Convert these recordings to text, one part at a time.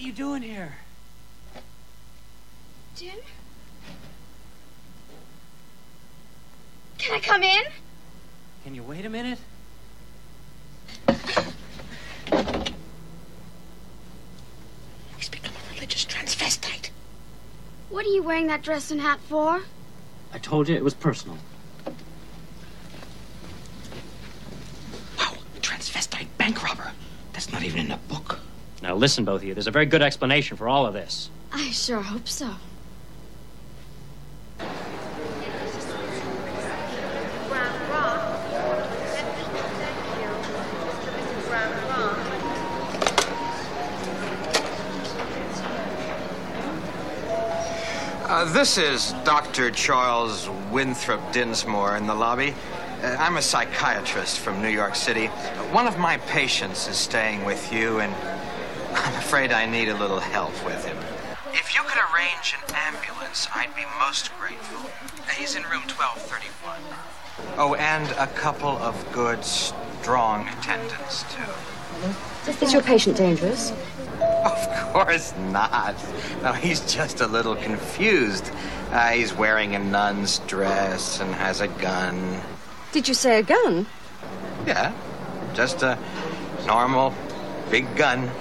you doing here? Jim? Can I come in? Can you wait a minute? He's become a religious transvestite. What are you wearing that dress and hat for? I told you it was personal. Wow, transvestite bank robber. That's not even in the book. Now listen, both of you. There's a very good explanation for all of this. I sure hope so. This is Dr. Charles Winthrop Dinsmore in the lobby. I'm a psychiatrist from New York City. One of my patients is staying with you, and I'm afraid I need a little help with him. If you could arrange an ambulance, I'd be most grateful. He's in room 1231. Oh, and a couple of good, strong attendants, too. Is your patient dangerous? Of course not. No, he's just a little confused. He's wearing a nun's dress and has a gun. Did you say a gun? Yeah, just a normal big gun.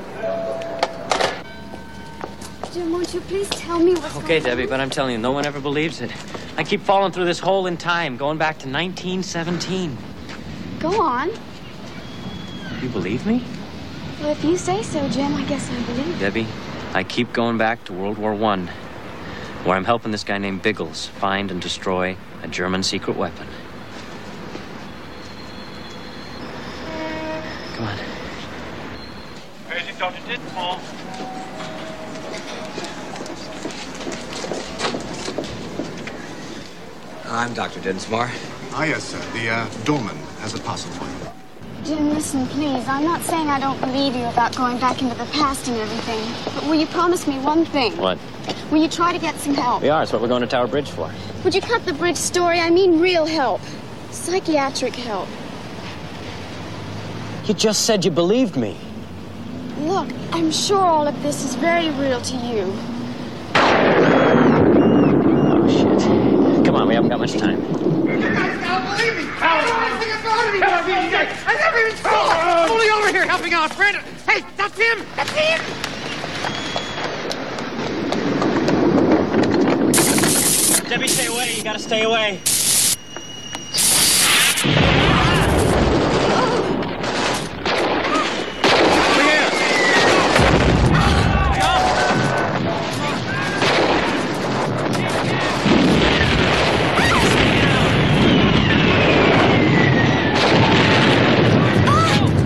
Jim, won't you please tell me what's Okay, going Debbie, on? but I'm telling you, no one ever believes it. I keep falling through this hole in time, going back to 1917. Go on. You believe me? Well, if you say so, Jim, I guess I believe. Debbie, I keep going back to World War I, where I'm helping this guy named Biggles find and destroy a German secret weapon. Come on. Patient Dr. Dinsmore. I'm Dr. Dinsmore. Ah, yes, sir. The doorman has a parcel for you. Jim, listen, please. I'm not saying I don't believe you about going back into the past and everything. But will you promise me one thing? What? Will you try to get some help? We are. That's what we're going to Tower Bridge for. Would you cut the bridge story? I mean real help. Psychiatric help. You just said you believed me. Look, I'm sure all of this is very real to you. Oh, shit. Come on, we haven't got much time. You guys don't believe me! I never even saw him! I'm only over here helping out a friend. Hey, that's him! That's him! Debbie, stay away. You gotta stay away.